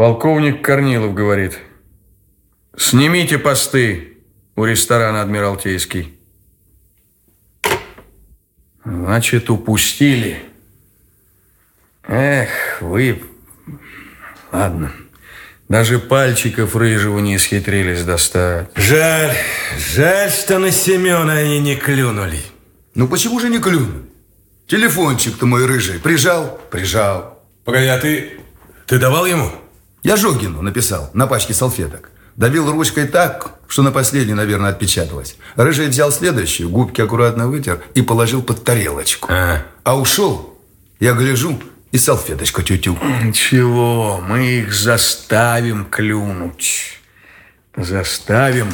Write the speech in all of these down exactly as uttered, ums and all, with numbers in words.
Полковник Корнилов говорит: снимите посты у ресторана «Адмиралтейский». Значит, упустили. Эх, вы... Ладно. Даже пальчиков рыжего не исхитрились достать. Жаль. Жаль, что на Семена они не клюнули. Ну почему же не клюнули? Телефончик-то мой рыжий прижал? Прижал. Погоди, а ты... Ты давал ему? Я Жогину написал на пачке салфеток. Давил ручкой так, что на последней, наверное, отпечаталось. Рыжий взял следующую, губки аккуратно вытер и положил под тарелочку. А, а ушел, я гляжу, и салфеточку тю-тю. Ничего, мы их заставим клюнуть. Заставим.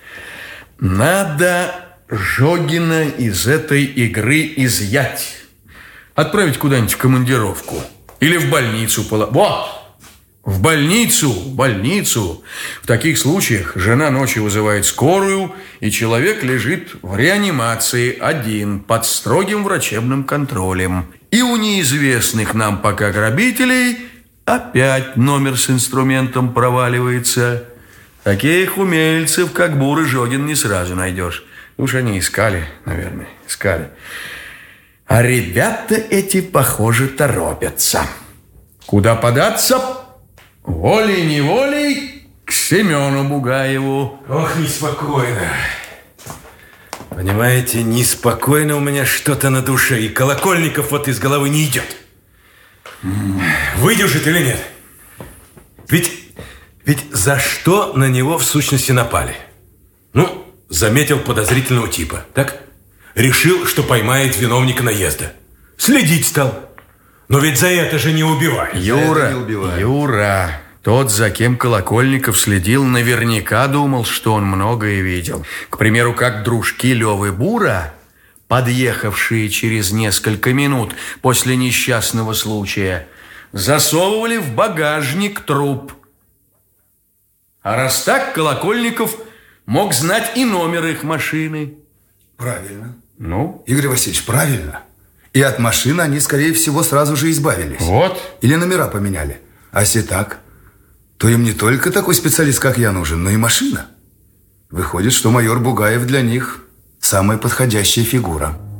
Надо Жогина из этой игры изъять. Отправить куда-нибудь в командировку. Или в больницу. Вот! В больницу, в больницу. В таких случаях жена ночью вызывает скорую, и человек лежит в реанимации один, под строгим врачебным контролем. И у неизвестных нам пока грабителей опять номер с инструментом проваливается. Таких умельцев, как Бур и Жогин, не сразу найдешь. Уж они искали, наверное, искали. А ребята эти, похоже, торопятся. Куда податься? Волей-неволей к Семену Бугаеву. Ох, неспокойно. Понимаете, неспокойно у меня что-то на душе, и Колокольников вот из головы не идет. Выдержит или нет? Ведь, ведь за что на него в сущности напали? Ну, заметил подозрительного типа, так? Решил, что поймает виновника наезда. Следить стал. Но ведь за это же не убивают. Юра, не убивают. Юра, тот, за кем Колокольников следил, наверняка думал, что он многое видел. К примеру, как дружки Левы Бура, подъехавшие через несколько минут после несчастного случая, засовывали в багажник труп. А раз так, Колокольников мог знать и номер их машины. Правильно. Ну? Игорь Васильевич, правильно. И от машины они, скорее всего, сразу же избавились. Вот. Или номера поменяли. А если так, то им не только такой специалист, как я, нужен, но и машина. Выходит, что майор Бугаев для них самая подходящая фигура.